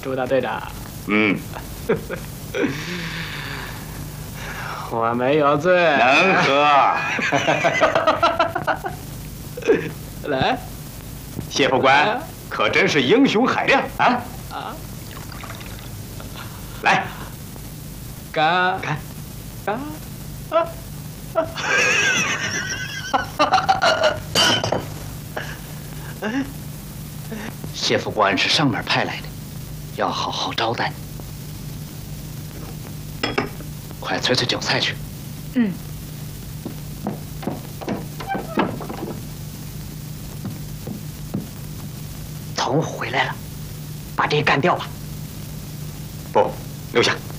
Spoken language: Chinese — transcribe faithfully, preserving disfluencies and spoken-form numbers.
朱大队长。 嗯。 我没有醉。 能喝。 来， 谢副官可真是英雄海量啊！ 啊！ 来， 干干干啊！ 谢副官是上面派来的，要好好招待你。快催催酒菜去。 嗯。 童虎回来了，把这个干掉吧。 不，留下。